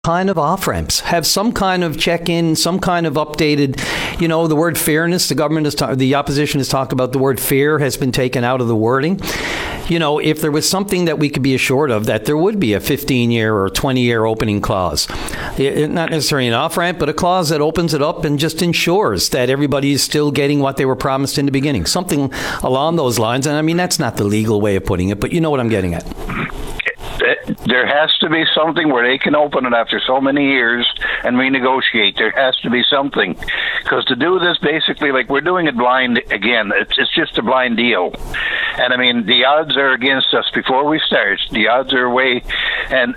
kind of off-ramps, have some kind of check-in, some kind of updated, the word fairness, the opposition has talked about the word fair has been taken out of the wording. If there was something that we could be assured of, that there would be a 15-year or 20-year opening clause. Not necessarily an off-ramp, but a clause that opens it up and just ensures that everybody is still getting what they were promised in the beginning. Something along those lines. And I mean, that's not the legal way of putting it, but you know what I'm getting at. There has to be something where they can open it after so many years and renegotiate. There has to be something. Because to do this, basically, like we're doing it blind again, it's just a blind deal. And I mean, the odds are against us before we start. The odds are way. And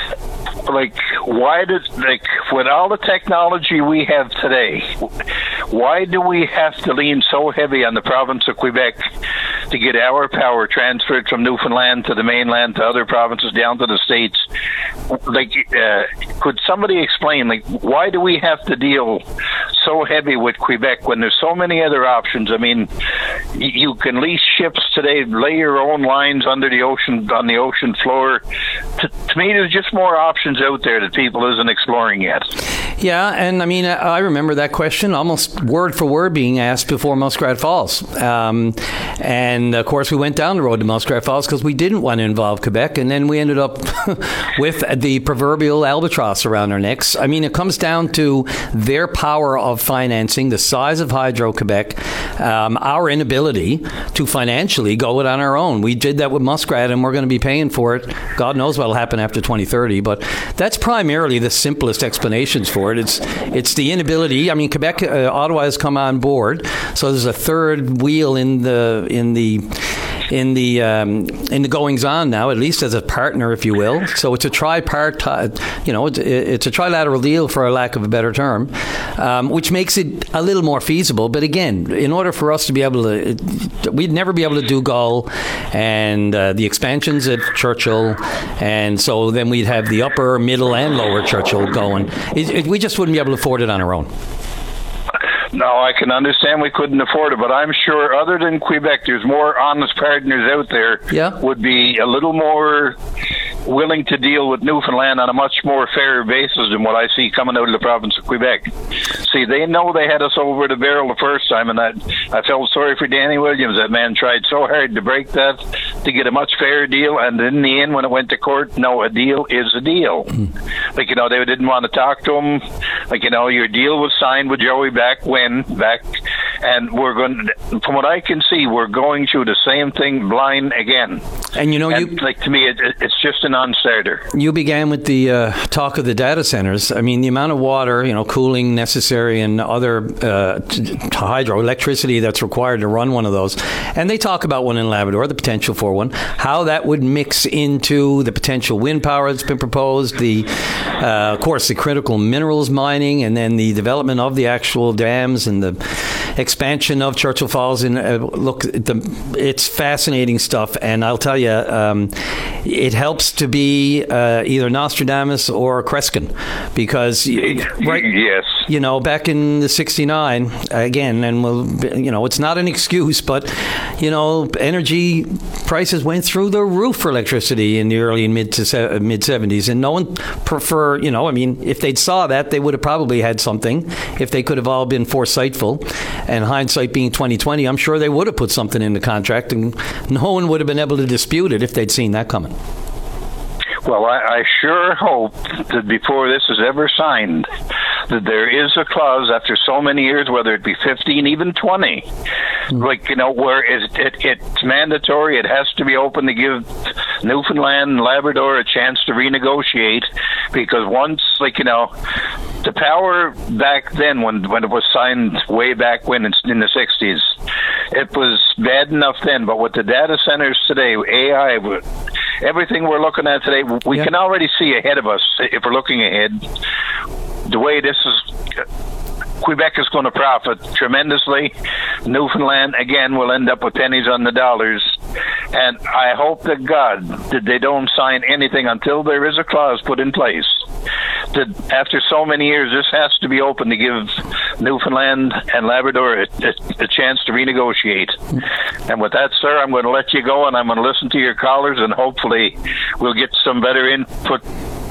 with all the technology we have today, why do we have to lean so heavy on the province of Quebec to get our power transferred from Newfoundland to the mainland to other provinces down to the States? Could somebody explain, why do we have to deal so heavy with Quebec when there's so many other options? I mean, you can lease ships today, lay your own lines under the ocean, on the ocean floor. To me, there's just more options out there that people isn't exploring yet. Yeah, and I mean, I remember that question almost word for word being asked before Muskrat Falls. And of course, we went down the road to Muskrat Falls because we didn't want to involve Quebec, and then we ended up with the proverbial albatross around our necks. I mean, it comes down to their power of financing, the size of Hydro-Quebec, our inability to financially go it on our own. We did that with Muskrat, and we're going to be paying for it. God knows what will happen after 2030, but that's primarily the simplest explanations for it. It's the inability. I mean, Quebec, Ottawa has come on board, so there's a third wheel in the goings on now, at least as a partner, if you will. So it's a tripartite, it's a trilateral deal, for a lack of a better term, which makes it a little more feasible. But again, in order for us to be able to, we'd never be able to do Gull and the expansions at Churchill, and so then we'd have the upper, middle, and lower Churchill going. We just wouldn't be able to afford it on our own. No, I can understand we couldn't afford it, but I'm sure other than Quebec, there's more honest partners out there would be a little more willing to deal with Newfoundland on a much more fair basis than what I see coming out of the province of Quebec. See, they know they had us over the barrel the first time, and I felt sorry for Danny Williams. That man tried so hard to break that, to get a much fairer deal, and in the end, when it went to court, no, a deal is a deal. They didn't want to talk to him. Your deal was signed with Joey back, and we're going, from what I can see, we're going through the same thing blind again. And to me, it's just a non-starter. You began with the talk of the data centers. I mean, the amount of water, cooling necessary, and other hydroelectricity that's required to run one of those. And they talk about one in Labrador, the potential for one, how that would mix into the potential wind power that's been proposed, of course, the critical minerals mining, and then the development of the actual dams and the expansion of Churchill Falls. It's fascinating stuff, and I'll tell you, it helps to be either Nostradamus or Kreskin, because back in the '69 again, and it's not an excuse, but energy prices went through the roof for electricity in the early and mid '70s, and no one if they'd saw that, they would have probably had something. If they could have all been foresightful, and hindsight being 2020, I'm sure they would have put something in the contract, and no one would have been able to dispute it if they'd seen that coming. Well, I sure hope that before this is ever signed, that there is a clause after so many years, whether it be 15, even 20, where it's mandatory. It has to be open to give Newfoundland and Labrador a chance to renegotiate, because once, the power back then, when it was signed way back when in the 60s, it was bad enough then, but with the data centers today, AI, everything we're looking at today, we can already see ahead of us, if we're looking ahead, the way this is. Quebec is going to profit tremendously. Newfoundland, again, will end up with pennies on the dollars. And I hope to God that they don't sign anything until there is a clause put in place. That after so many years, this has to be open to give Newfoundland and Labrador a chance to renegotiate. And with that, sir, I'm going to let you go, and I'm going to listen to your callers, and hopefully we'll get some better input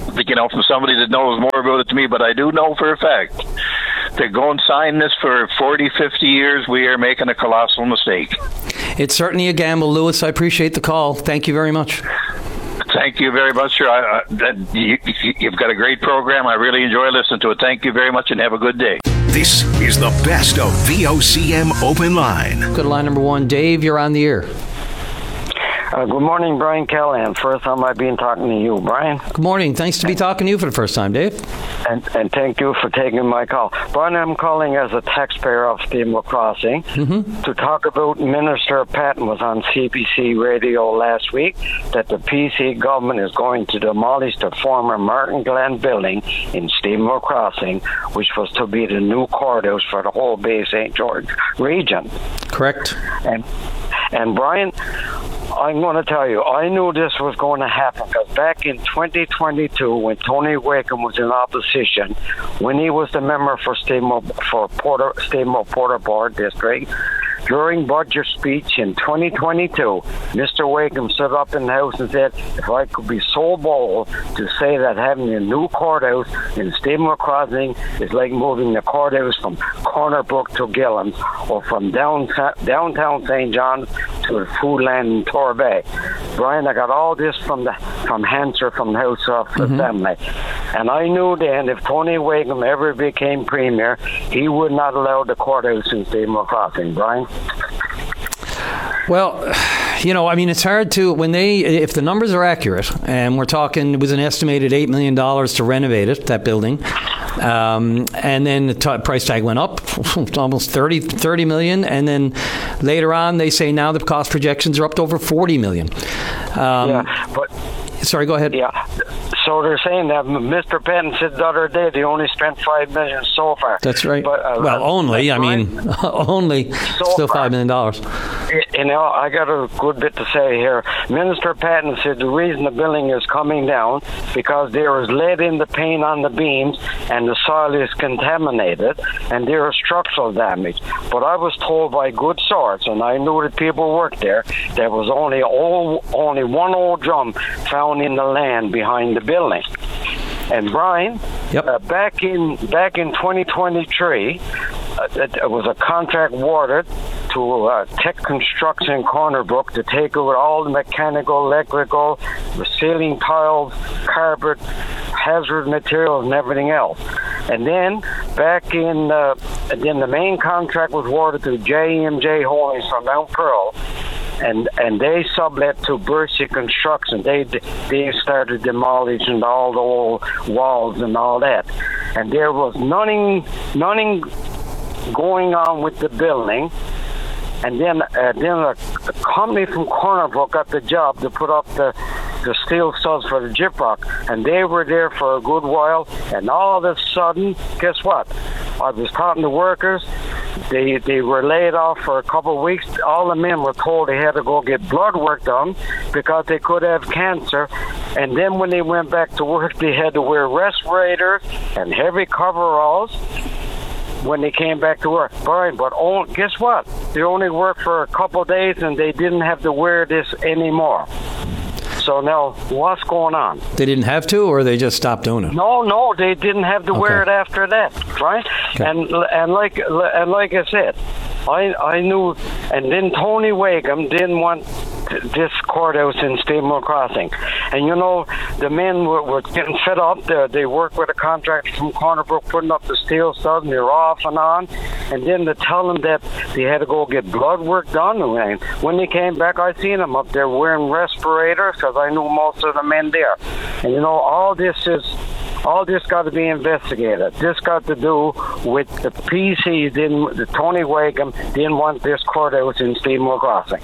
from somebody that knows more about it than me, but I do know for a fact to go and sign this for 40, 50 years, we are making a colossal mistake. It's certainly a gamble, Lewis. I appreciate the call. Thank you very much. Thank you very much, sir. You've got a great program. I really enjoy listening to it. Thank you very much, and have a good day. This is the best of VOCM Open Line. Go to line number 1. Dave, you're on the air. Good morning, Brian Callahan. First time I've been talking to you, Brian. Good morning. Thanks to be talking to you for the first time, Dave. And thank you for taking my call. Brian, I'm calling as a taxpayer of Steamboat Crossing to talk about Minister Patton was on CBC radio last week that the PC government is going to demolish the former Martin Glen building in Steamboat Crossing, which was to be the new courthouse for the whole Bay St. George region. Correct. And Brian, I'm going to tell you, I knew this was going to happen because back in 2022, when Tony Wakeham was in opposition, when he was the member for Steamboat Porter Board District, during budget speech in 2022, Mr. Wakeham stood up in the House and said, if I could be so bold to say that having a new courthouse in Steamboat Crossing is like moving the courthouse from Corner Brook to Gillens or from downtown St. John's to the Foodland in Torbay. Brian, I got all this from Hansard from the House of Assembly. And I knew then if Tony Wakeham ever became Premier, he would not allow the courthouse in Steamboat Crossing. Brian? Well, it's hard to, if the numbers are accurate, and we're talking, it was an estimated $8 million to renovate it, that building, and then the price tag went up, almost 30 million, and then later on they say now the cost projections are up to over 40 million. Sorry, go ahead. Yeah. So they're saying that Mr. Patton said the other day they only spent $5 million so far. That's right. But, only. Only. So still $5 million. I got a good bit to say here. Minister Patton said the reason the building is coming down because there is lead in the paint on the beams and the soil is contaminated and there is structural damage. But I was told by good source, and I knew that people worked there was only one old drum found in the land behind the building. And Brian, back in 2023, it was a contract awarded to Tech Construction Corner Brook to take over all the mechanical, electrical, the ceiling tiles, carpet, hazard materials, and everything else. And then back in then the main contract was awarded to J&J Holdings from Mount Pearl. And they sublet to Bercy Construction. They started demolishing all the old walls and all that. And there was nothing going on with the building. And then a company from Corner Brook got the job to put up the steel studs for the gyprock, and they were there for a good while. And all of a sudden, guess what? I was talking to workers. They were laid off for a couple of weeks. All the men were told they had to go get blood work done because they could have cancer. And then when they went back to work, they had to wear respirators and heavy coveralls when they came back to work. Brian, but guess what? They only worked for a couple of days and they didn't have to wear this anymore. So now, what's going on? They didn't have to, or they just stopped doing it? No, they didn't have to wear it after that, right? Okay. And like I said, I knew, and then Tony Wakeham didn't want this courthouse in Steamboat Crossing. And the men were getting fed up. They worked with a contractor from Corner Brook putting up the steel studs, and they were off and on. And then to tell them that they had to go get blood work done. And when they came back, I seen them up there wearing respirators because I knew most of the men there. And all this got to be investigated. This got to do with the PC. Tony Wakeham didn't want this courthouse in Steamboat Crossing.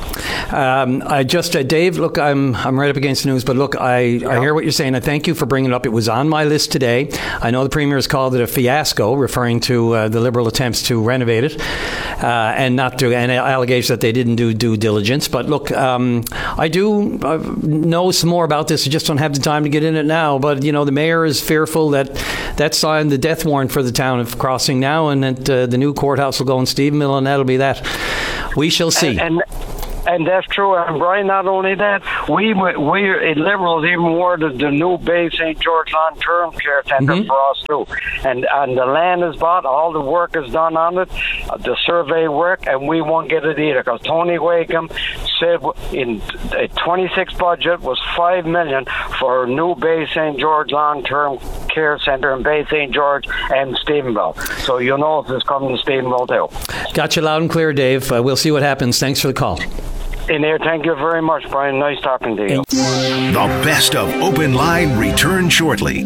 Dave, look, I'm right up against the news, but look, I hear what you're saying. I thank you for bringing it up. It was on my list today. I know the Premier has called it a fiasco, referring to the Liberal attempts to renovate it and allegations that they didn't do due diligence. But look, I do know some more about this. I just don't have the time to get in it now. But, the mayor is fearful that signed the death warrant for the town of Crossing now, and that the new courthouse will go in Stephenville, and that'll be that. We shall see. And that's true. And Brian, not only that, we Liberals even awarded the new Bay St. George long-term care center for us too. And the land is bought, all the work is done on it, the survey work, and we won't get it either because Tony Wakeham said in a 26 budget was $5 million for a new Bay St. George long-term care center in Bay St. George and Stephenville. So you know if it's coming to Stephenville too. Got you loud and clear, Dave. We'll see what happens. Thanks for the call. In there, thank you very much, Brian. Nice talking to you. The best of Open Line returns shortly.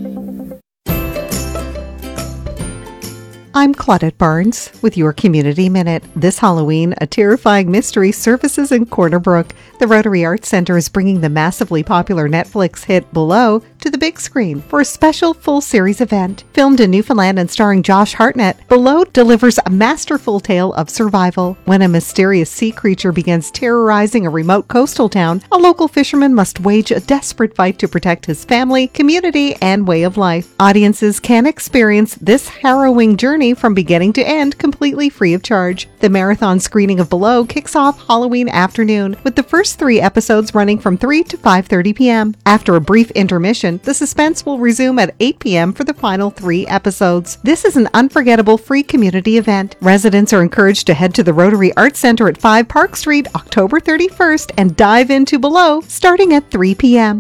I'm Claudette Barnes with your Community Minute. This Halloween, a terrifying mystery surfaces in Corner Brook. The Rotary Arts Center is bringing the massively popular Netflix hit Below to the big screen for a special full-series event. Filmed in Newfoundland and starring Josh Hartnett, Below delivers a masterful tale of survival. When a mysterious sea creature begins terrorizing a remote coastal town, a local fisherman must wage a desperate fight to protect his family, community, and way of life. Audiences can experience this harrowing journey from beginning to end completely free of charge. The marathon screening of Below kicks off Halloween afternoon, with the first 3 episodes running from 3 to 5:30 p.m. After a brief intermission, the suspense will resume at 8 p.m. for the final 3 episodes. This is an unforgettable free community event. Residents are encouraged to head to the Rotary Arts Center at 5 Park Street October 31st and dive into Below starting at 3 p.m.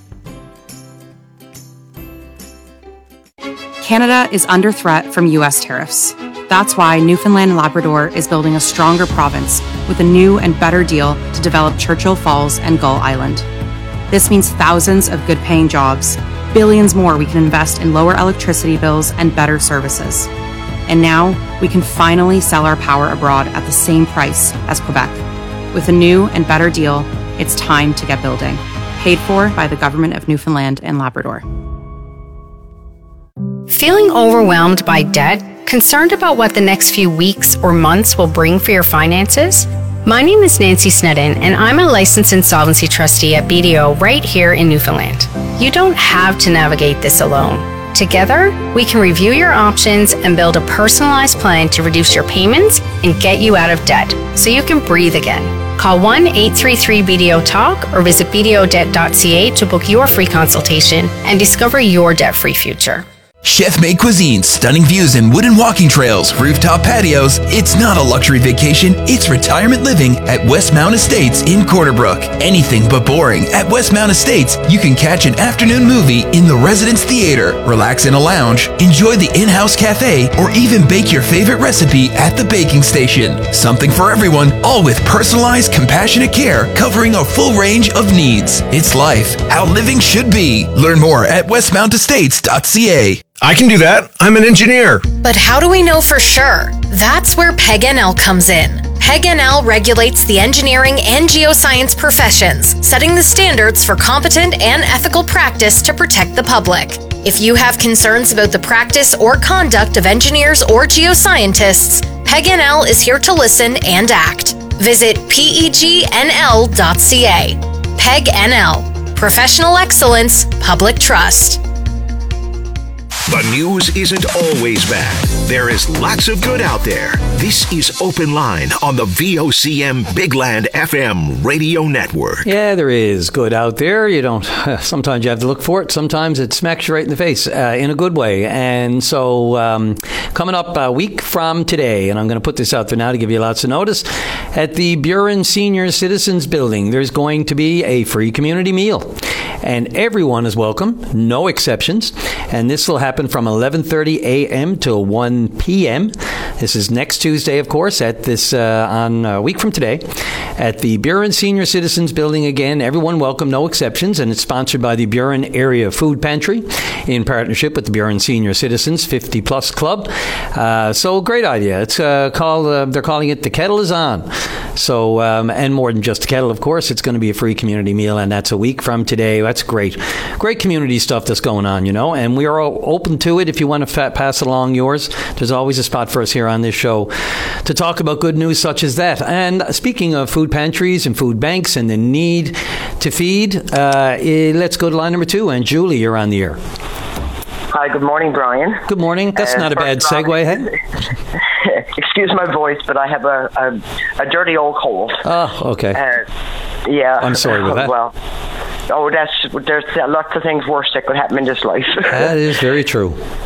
Canada is under threat from U.S. tariffs. That's why Newfoundland and Labrador is building a stronger province with a new and better deal to develop Churchill Falls and Gull Island. This means thousands of good-paying jobs, billions more we can invest in lower electricity bills and better services. And now we can finally sell our power abroad at the same price as Quebec. With a new and better deal, it's time to get building. Paid for by the Government of Newfoundland and Labrador. Feeling overwhelmed by debt? Concerned about what the next few weeks or months will bring for your finances? My name is Nancy Snedden, and I'm a licensed insolvency trustee at BDO right here in Newfoundland. You don't have to navigate this alone. Together, we can review your options and build a personalized plan to reduce your payments and get you out of debt so you can breathe again. Call 1-833-BDO-TALK or visit bdodebt.ca to book your free consultation and discover your debt-free future. Chef-made cuisine, stunning views and wooden walking trails, rooftop patios. It's not a luxury vacation, it's retirement living at Westmount Estates in Corner Brook. Anything but boring. At Westmount Estates, you can catch an afternoon movie in the Residence Theater, relax in a lounge, enjoy the in-house cafe, or even bake your favorite recipe at the baking station. Something for everyone, all with personalized, compassionate care covering a full range of needs. It's life, how living should be. Learn more at westmountestates.ca. I can do that. I'm an engineer. But how do we know for sure? That's where PEG-NL comes in. PEG-NL regulates the engineering and geoscience professions, setting the standards for competent and ethical practice to protect the public. If you have concerns about the practice or conduct of engineers or geoscientists, PEG-NL is here to listen and act. Visit pegnl.ca. PEG-NL. Professional excellence, public trust. The news isn't always bad. There is lots of good out there. This is Open Line on the VOCM Big Land FM radio network. Yeah, there is good out there. You don't, sometimes you have to look for it. Sometimes it smacks you right in the face in a good way. And so coming up a week from today, and I'm going to put this out there now to give you lots of notice, at the Buren Senior Citizens Building, there's going to be a free community meal. And everyone is welcome, no exceptions. And this will happen from 11:30 a.m. to 1 p.m. This is next Tuesday, of course, at this on a week from today at the Buren Senior Citizens Building again. Everyone welcome, no exceptions, and it's sponsored by the Buren Area Food Pantry in partnership with the Buren Senior Citizens 50 Plus Club. So great idea. It's called. They're calling it The Kettle Is On. So and more than just a kettle, of course, it's going to be a free community meal, and that's a week from today. That's great community stuff that's going on, you know, and we are open to it. If you want to pass along yours, there's always a spot for us here on this show to talk about good news such as that. And speaking of food pantries and food banks and the need to feed, let's go to line number 2. And Julie, you're on the air. Hi, good morning, Brian. Good morning. That's not a bad segue, hey? excuse my voice, but I have a dirty old cold. Oh, okay. Yeah. I'm sorry with that. Well, there's lots of things worse that could happen in this life. That is very true.